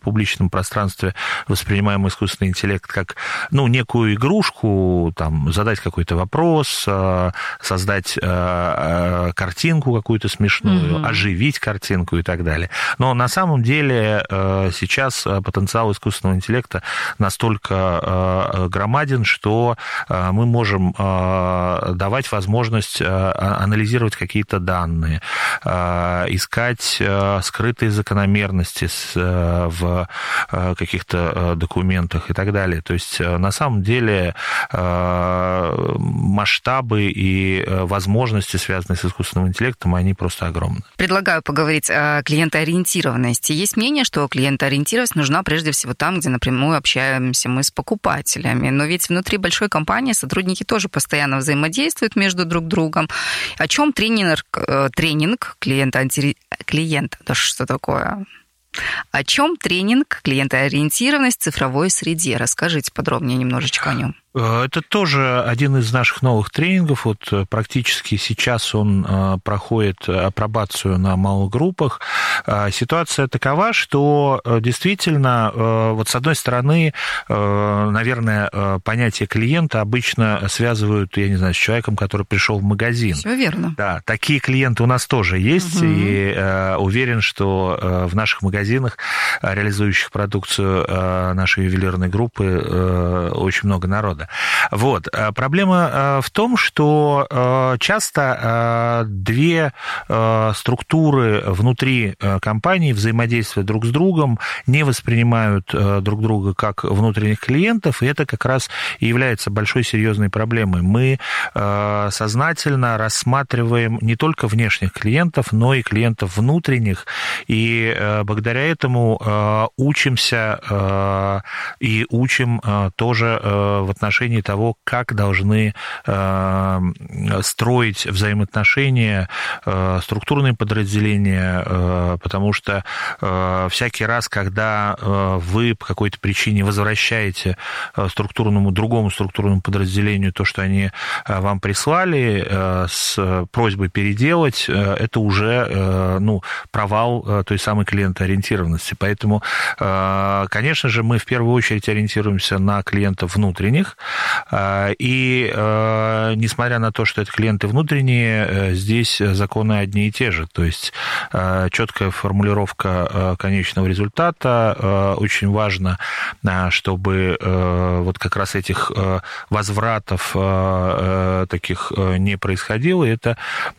публичном пространстве воспринимаем искусственный интеллект как, некую игрушку, там, задать какой-то вопрос, создать картинку какую-то смешную, оживить картинку и так далее. Но на самом деле сейчас потенциал искусственного интеллекта настолько громаден, что мы можем давать возможность анализировать какие-то данные, искать скрытые закономерности в каких-то документах и так далее. То есть на самом деле масштабы и возможности, связанные с искусственным интеллектом, они просто огромны. Предлагаю поговорить о клиентоориентированности. Есть мнение, что клиентоориентированность нужна прежде всего там, где напрямую общаемся мы с покупателями. Но ведь внутри большой компании сотрудники тоже постоянно взаимодействуют между друг другом. О чем тренинг клиента? Да что такое? О чем тренинг клиентоориентированность в цифровой среде? Расскажите подробнее немножечко о нем. Это тоже один из наших новых тренингов. Вот практически сейчас он проходит апробацию на малых группах. Ситуация такова, что действительно, вот с одной стороны, наверное, понятие клиента обычно связывают, я не знаю, с человеком, который пришел в магазин. Все верно. Да, такие клиенты у нас тоже есть, и уверен, что в наших магазинах, реализующих продукцию нашей ювелирной группы, очень много народа. Вот. Проблема в том, что часто две структуры внутри компании, взаимодействуя друг с другом, не воспринимают друг друга как внутренних клиентов, и это как раз и является большой серьезной проблемой. Мы сознательно рассматриваем не только внешних клиентов, но и клиентов внутренних, и благодаря этому учимся и учим тоже в отношении того, как должны строить взаимоотношения структурные подразделения, потому что всякий раз, когда вы по какой-то причине возвращаете другому структурному подразделению то, что они вам прислали, с просьбой переделать, это уже провал той самой клиентоориентированности. Поэтому, конечно же, мы в первую очередь ориентируемся на клиентов внутренних, и несмотря на то, что это клиенты внутренние, здесь законы одни и те же. То есть четкая формулировка конечного результата. Очень важно, чтобы вот как раз этих возвратов таких не происходило. Это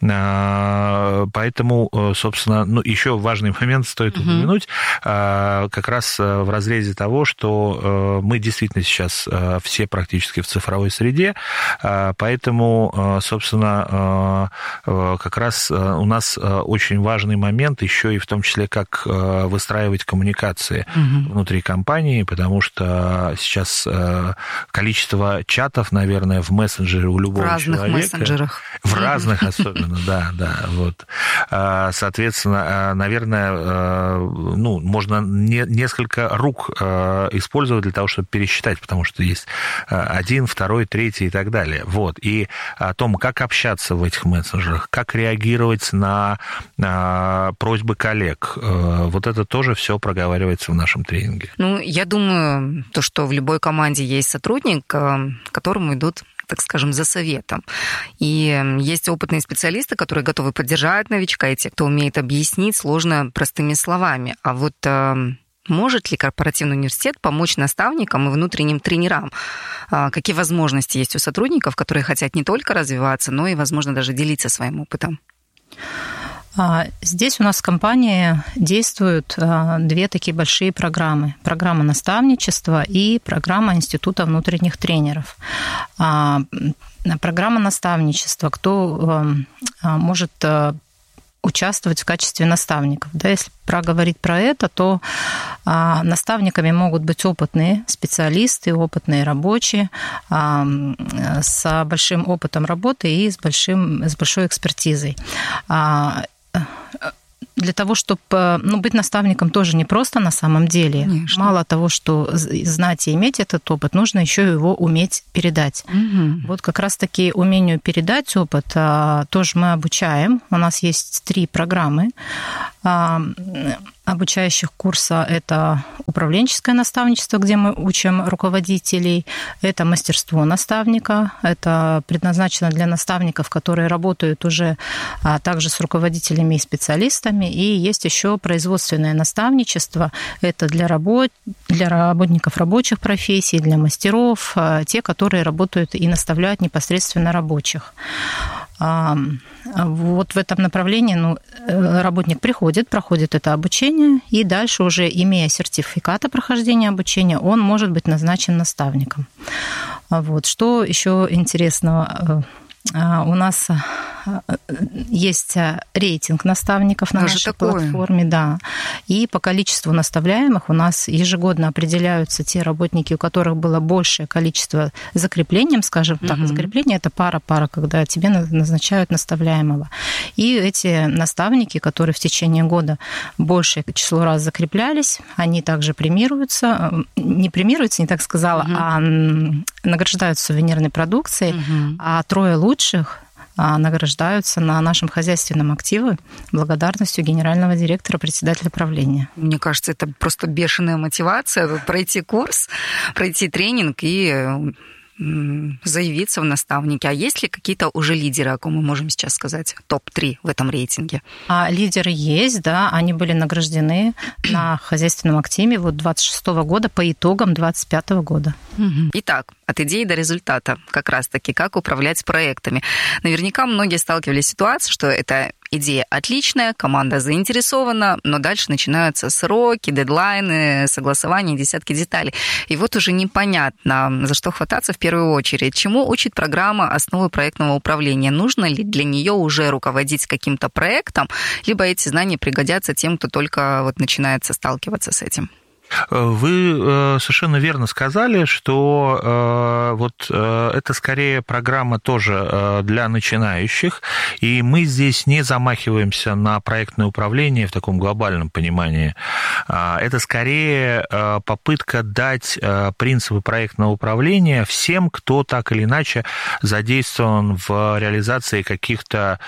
поэтому, собственно, еще важный момент стоит упомянуть, как раз в разрезе того, что мы действительно сейчас все практически в цифровой среде, поэтому, собственно, как раз у нас очень важный момент еще и в том числе, как выстраивать коммуникации внутри компании, потому что сейчас количество чатов, наверное, в мессенджере у любого человека. В разных мессенджерах. В разных особенно, да. Вот. Соответственно, наверное, можно несколько рук использовать для того, чтобы пересчитать, потому что есть один, второй, третий и так далее. Вот. И о том, как общаться в этих мессенджерах, как реагировать на просьбы коллег, вот это тоже все проговаривается в нашем тренинге. Я думаю, то, что в любой команде есть сотрудник, к которому идут, так скажем, за советом. И есть опытные специалисты, которые готовы поддержать новичка, и те, кто умеет объяснить сложно простыми словами. А вот может ли корпоративный университет помочь наставникам и внутренним тренерам? Какие возможности есть у сотрудников, которые хотят не только развиваться, но и, возможно, даже делиться своим опытом? Здесь у нас в компании действуют две такие большие программы. Программа наставничества и программа Института внутренних тренеров. Программа наставничества, кто может участвовать в качестве наставников. Да, если проговорить про это, то наставниками могут быть опытные специалисты, опытные рабочие с большим опытом работы и с большой экспертизой. Для того, чтобы быть наставником, тоже непросто на самом деле. Конечно. Мало того, что знать и иметь этот опыт, нужно еще его уметь передать. Угу. Вот как раз-таки умению передать опыт тоже мы обучаем. У нас есть 3 программы. обучающих курса – это управленческое наставничество, где мы учим руководителей, это мастерство наставника, это предназначено для наставников, которые работают уже также с руководителями и специалистами, и есть еще производственное наставничество, это для работников рабочих профессий, для мастеров, те, которые работают и наставляют непосредственно рабочих. Вот в этом направлении работник проходит это обучение, и дальше уже, имея сертификат о прохождении обучения, он может быть назначен наставником. Вот. Что еще интересного? У нас есть рейтинг наставников на нашей платформе, да. И по количеству наставляемых у нас ежегодно определяются те работники, у которых было большее количество закреплением, скажем так. Закрепление – это пара, когда тебе назначают наставляемого. И эти наставники, которые в течение года большее число раз закреплялись, они также премируются, не так сказала, а награждаются сувенирной продукцией, а 3 лучших награждаются на нашем хозяйственном активе благодарностью генерального директора, председателя правления. Мне кажется, это просто бешеная мотивация пройти курс, пройти тренинг и заявиться в наставники. А есть ли какие-то уже лидеры, о ком мы можем сейчас сказать, топ-3 в этом рейтинге? Лидеры есть, да, они были награждены на хозяйственном активе 26 года по итогам 25 года. Итак, от идеи до результата, как раз-таки, как управлять проектами. Наверняка многие сталкивались с ситуацией, что это идея отличная, команда заинтересована, но дальше начинаются сроки, дедлайны, согласования, десятки деталей. И вот уже непонятно, за что хвататься в первую очередь. Чему учит программа «Основы проектного управления»? Нужно ли для нее уже руководить каким-то проектом, либо эти знания пригодятся тем, кто только начинается сталкиваться с этим? Вы совершенно верно сказали, что это скорее программа тоже для начинающих, и мы здесь не замахиваемся на проектное управление в таком глобальном понимании. Это скорее попытка дать принципы проектного управления всем, кто так или иначе задействован в реализации каких-то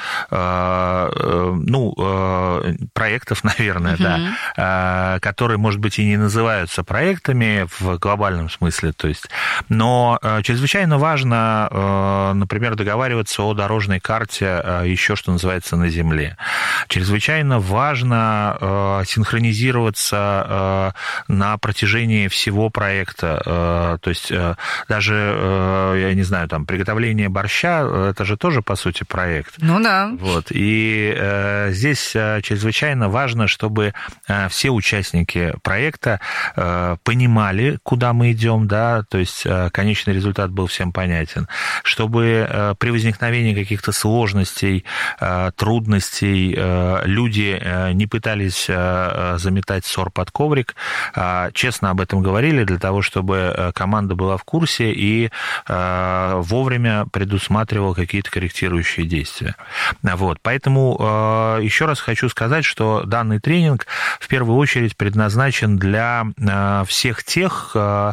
проектов, наверное, да, которые, может быть, и не называются проектами в глобальном смысле, то есть, но чрезвычайно важно, например, договариваться о дорожной карте еще, что называется, на земле. Чрезвычайно важно синхронизироваться на протяжении всего проекта, то есть даже, я не знаю, там, приготовление борща, это же тоже, по сути, проект. Ну да. Вот, и здесь чрезвычайно важно, чтобы все участники проекта понимали, куда мы идем, да, то есть конечный результат был всем понятен, чтобы при возникновении каких-то сложностей, трудностей люди не пытались заметать ссор под коврик, честно об этом говорили, для того, чтобы команда была в курсе и вовремя предусматривала какие-то корректирующие действия. Вот. Поэтому еще раз хочу сказать, что данный тренинг в первую очередь предназначен для всех тех,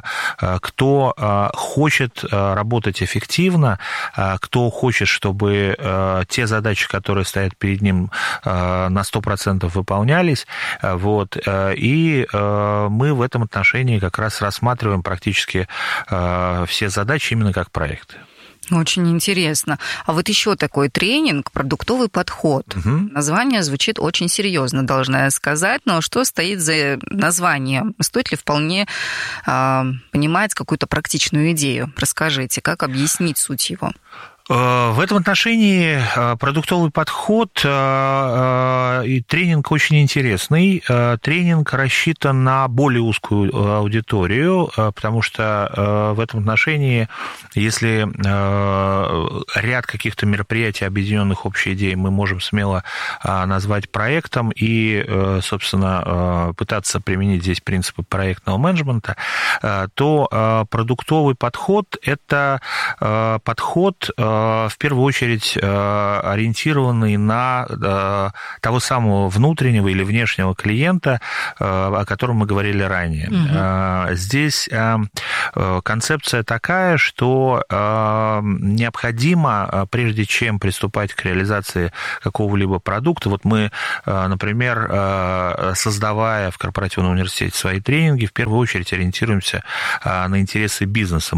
кто хочет работать эффективно, кто хочет, чтобы те задачи, которые стоят перед ним, на 100% выполнялись. Вот. И мы в этом отношении как раз рассматриваем практически все задачи именно как проекты. Очень интересно. А вот еще такой тренинг «Продуктовый подход». Название звучит очень серьезно, должна я сказать, но что стоит за названием? Стоит ли вполне понимать какую-то практичную идею? Расскажите, как объяснить суть его? В этом отношении продуктовый подход и тренинг очень интересный. Тренинг рассчитан на более узкую аудиторию, потому что в этом отношении, если ряд каких-то мероприятий, объединенных общей идеей, мы можем смело назвать проектом и, собственно, пытаться применить здесь принципы проектного менеджмента, то продуктовый подход – это подход, в первую очередь ориентированы на того самого внутреннего или внешнего клиента, о котором мы говорили ранее. Здесь концепция такая, что необходимо, прежде чем приступать к реализации какого-либо продукта, вот мы, например, создавая в корпоративном университете свои тренинги, в первую очередь ориентируемся на интересы бизнеса.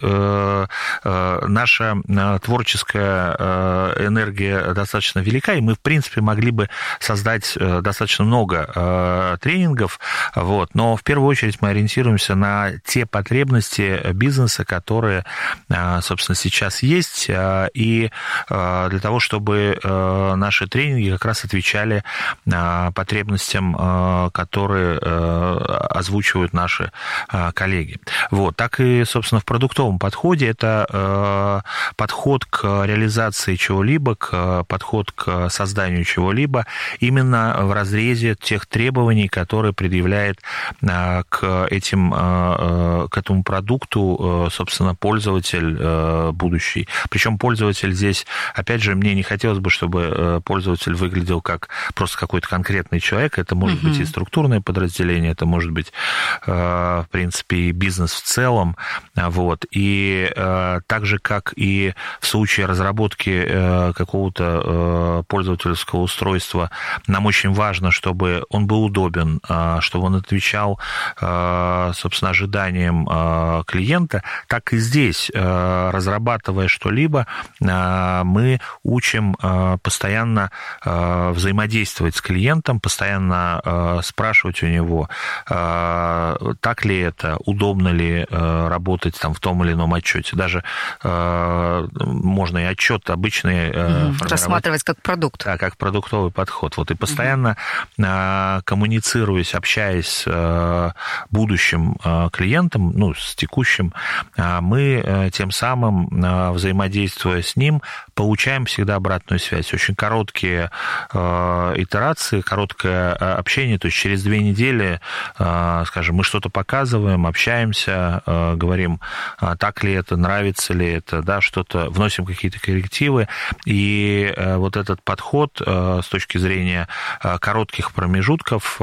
Наша творческая энергия достаточно велика, и мы, в принципе, могли бы создать достаточно много тренингов, вот, но в первую очередь мы ориентируемся на те потребности бизнеса, которые, собственно, сейчас есть, и для того, чтобы наши тренинги как раз отвечали потребностям, которые озвучивают наши коллеги. Вот. Так и, собственно, в продуктовом подходе это подход к реализации чего-либо, подход к созданию чего-либо именно в разрезе тех требований, которые предъявляет к этому продукту, собственно, пользователь будущий. Причем пользователь здесь, опять же, мне не хотелось бы, чтобы пользователь выглядел как просто какой-то конкретный человек. Это может быть и структурное подразделение, это может быть, в принципе, и бизнес в целом. Вот. И так же, как и в случае разработки какого-то пользовательского устройства, нам очень важно, чтобы он был удобен, чтобы он отвечал, собственно, ожиданиям клиента, так и здесь, разрабатывая что-либо, мы учим постоянно взаимодействовать с клиентом, постоянно спрашивать у него, так ли это, удобно ли работать там в том или ином отчете. Даже можно и отчет обычный рассматривать как продукт. Да, как продуктовый подход. Вот, и постоянно коммуницируясь, общаясь с будущим клиентом, ну, с текущим, мы тем самым, взаимодействуя с ним, получаем всегда обратную связь. Очень короткие итерации, короткое общение, то есть через 2 недели, скажем, мы что-то показываем, общаемся, говорим, так ли это, нравится ли это, да, что-то, вносим какие-то коррективы, и вот этот подход с точки зрения коротких промежутков,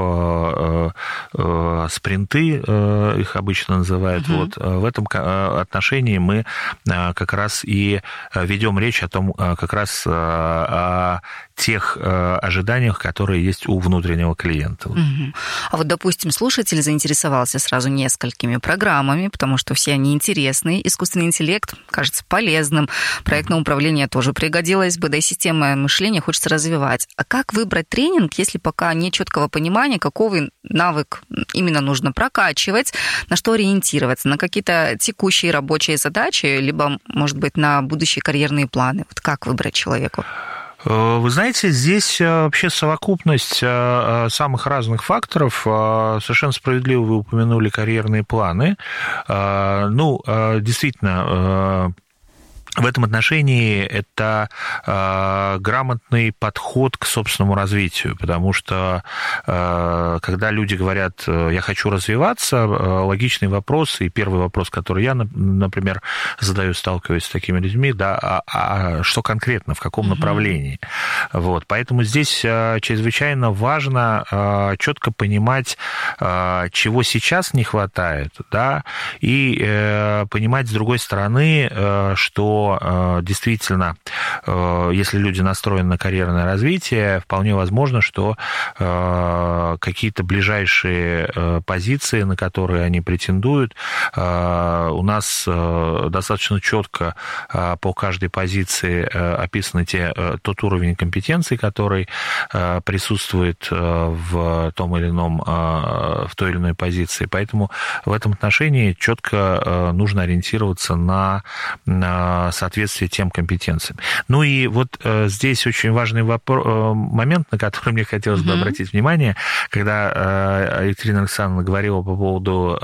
спринты их обычно называют, вот, в этом отношении мы как раз и ведем речь о том, как раз о тех ожиданиях, которые есть у внутреннего клиента. А вот, допустим, слушатель заинтересовался сразу несколькими программами, потому что все они интересные, искусственный интеллект кажется полезным, проектное управление тоже пригодилось бы, да и система мышления хочется развивать. А как выбрать тренинг, если пока нет четкого понимания, какой навык именно нужно прокачивать, на что ориентироваться, на какие-то текущие рабочие задачи, либо, может быть, на будущие карьерные планы? Вот как выбрать человеку? Вы знаете, здесь вообще совокупность самых разных факторов. Совершенно справедливо вы упомянули карьерные планы. Ну, действительно, в этом отношении это грамотный подход к собственному развитию, потому что когда люди говорят «я хочу развиваться», логичный вопрос, и первый вопрос, который я, например, задаю, сталкиваясь с такими людьми, да, а что конкретно, в каком направлении? Вот, поэтому здесь чрезвычайно важно четко понимать, чего сейчас не хватает, да, и понимать, с другой стороны, что действительно, если люди настроены на карьерное развитие, вполне возможно, что какие-то ближайшие позиции, на которые они претендуют, у нас достаточно четко по каждой позиции описаны тот уровень компетенций, который присутствует в той или иной позиции. Поэтому в этом отношении четко нужно ориентироваться на соответствие тем компетенциям. Ну и вот здесь очень важный момент, на который мне хотелось бы обратить внимание, когда Екатерина Александровна говорила по поводу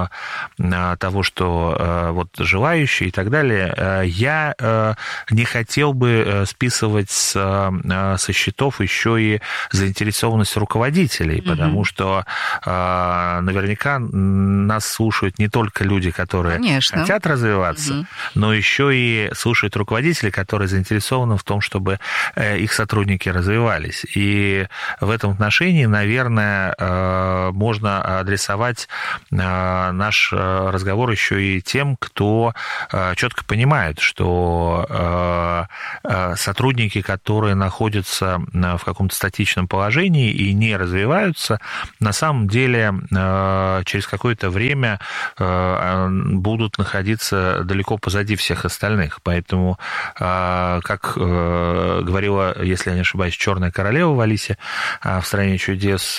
того, что вот желающие и так далее, я не хотел бы списывать со счетов еще и заинтересованность руководителей, потому что наверняка нас слушают не только люди, которые хотят развиваться, но еще и и слушать руководителей, которые заинтересованы в том, чтобы их сотрудники развивались. И в этом отношении, наверное, можно адресовать наш разговор еще и тем, кто четко понимает, что сотрудники, которые находятся в каком-то статичном положении и не развиваются, на самом деле через какое-то время будут находиться далеко позади всех остальных. Поэтому, как говорила, если я не ошибаюсь, черная королева в Алисе в «Стране чудес»,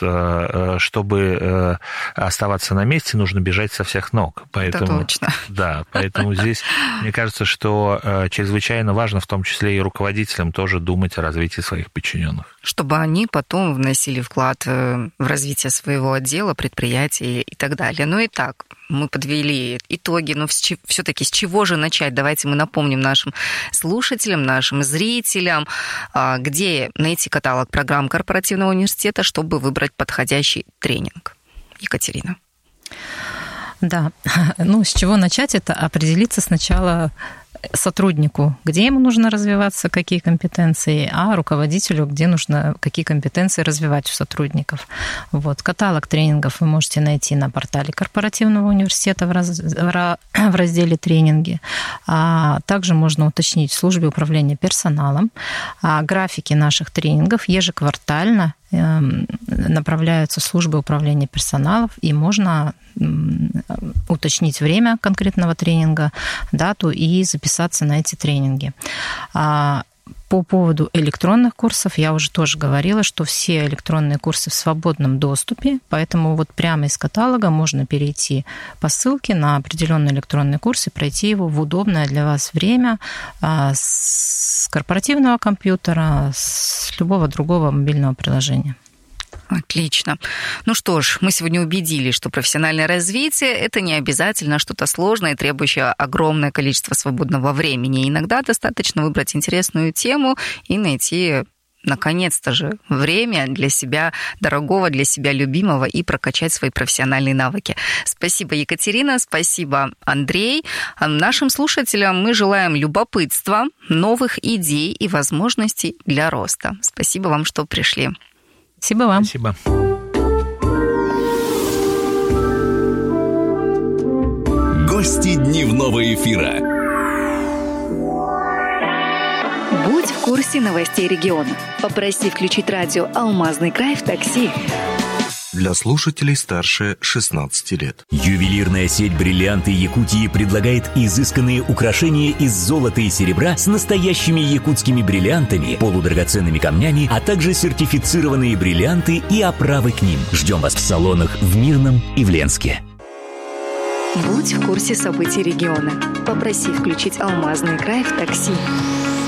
чтобы оставаться на месте, нужно бежать со всех ног. Поэтому, это точно. Да, поэтому здесь, мне кажется, что чрезвычайно важно, в том числе и руководителям, тоже думать о развитии своих подчиненных. Чтобы они потом вносили вклад в развитие своего отдела, предприятия и так далее. Ну и так, мы подвели итоги, но все-таки с чего же начать? Давайте мы напомним нашим слушателям, нашим зрителям, где найти каталог программ корпоративного университета, чтобы выбрать подходящий тренинг. Екатерина. Да, с чего начать? Это определиться сначала сотруднику, где ему нужно развиваться, какие компетенции, а руководителю, где нужно какие компетенции развивать у сотрудников. Вот. Каталог тренингов вы можете найти на портале корпоративного университета в разделе «Тренинги». Также можно уточнить в службе управления персоналом. Графики наших тренингов ежеквартально направляются в службы управления персоналом, и можно уточнить время конкретного тренинга, дату и записаться на эти тренинги. По поводу электронных курсов я уже тоже говорила, что все электронные курсы в свободном доступе, поэтому вот прямо из каталога можно перейти по ссылке на определенный электронный курс и пройти его в удобное для вас время с корпоративного компьютера, с любого другого мобильного приложения. Отлично. Ну что ж, мы сегодня убедились, что профессиональное развитие – это не обязательно что-то сложное, требующее огромное количество свободного времени. Иногда достаточно выбрать интересную тему и найти, наконец-то же, время для себя дорогого, для себя любимого и прокачать свои профессиональные навыки. Спасибо, Екатерина, спасибо, Андрей. Нашим слушателям мы желаем любопытства, новых идей и возможностей для роста. Спасибо вам, что пришли. Спасибо вам. Спасибо. Гости дневного эфира. Будь в курсе новостей региона. Попроси включить радио «Алмазный край» в такси. Для слушателей старше 16 лет. Ювелирная сеть «Бриллианты Якутии» предлагает изысканные украшения из золота и серебра с настоящими якутскими бриллиантами, полудрагоценными камнями, а также сертифицированные бриллианты и оправы к ним. Ждем вас в салонах в Мирном и в Ленске. Будь в курсе событий региона. Попроси включить «Алмазный край» в такси.